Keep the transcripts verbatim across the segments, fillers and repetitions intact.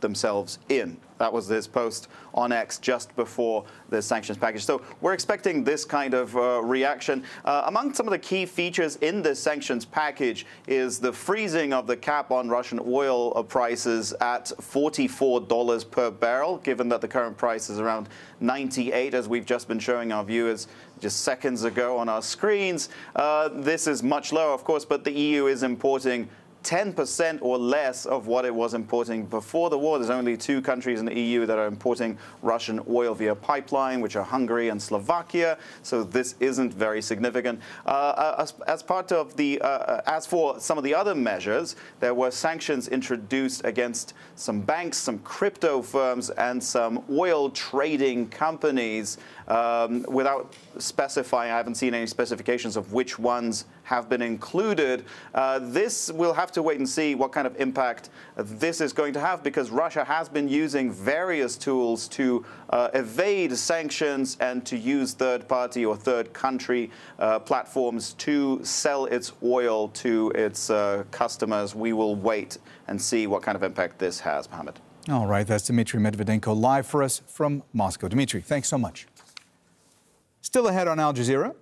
themselves in. That was his post on X just before the sanctions package. So we're expecting this kind of uh, reaction. Uh, among some of the key features in this sanctions package is the freezing of the cap on Russian oil prices at forty-four dollars per barrel, given that the current price is around ninety-eight, as we've just been showing our viewers just seconds ago on our screens. Uh, this is much lower, of course, but the E U is importing ten percent or less of what it was importing before the war. There's only two countries in the E U that are importing Russian oil via pipeline, which are Hungary and Slovakia. So this isn't very significant. Uh, as, as part of the, uh, as for some of the other measures, there were sanctions introduced against some banks, some crypto firms, and some oil trading companies. Um, without specifying, I haven't seen any specifications of which ones have been included. Uh, this we'll have to wait and see what kind of impact this is going to have, because Russia has been using various tools to uh, evade sanctions and to use third-party or third-country uh, platforms to sell its oil to its uh, customers. We will wait and see what kind of impact this has, Mohammed. All right, that's Dmitry Medvedenko live for us from Moscow. Dmitry, thanks so much. Still ahead on Al Jazeera.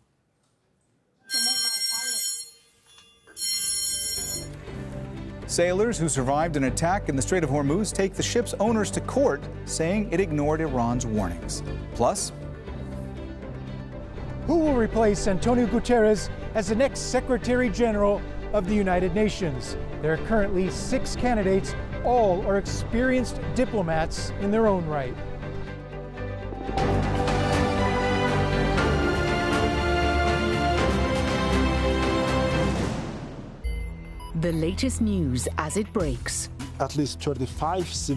Sailors who survived an attack in the Strait of Hormuz take the ship's owners to court, saying it ignored Iran's warnings. Plus, who will replace Antonio Guterres as the next Secretary General of the United Nations? There are currently six candidates. All are experienced diplomats in their own right. The latest news as it breaks. At least thirty-five civilians